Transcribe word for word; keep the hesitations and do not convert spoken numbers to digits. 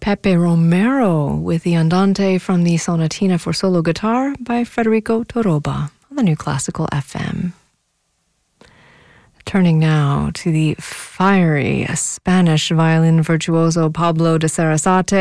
Pepe Romero with the Andante from the Sonatina for solo guitar by Federico Toroba on the New Classical F M. Turning now to the fiery Spanish violin virtuoso Pablo de Sarasate,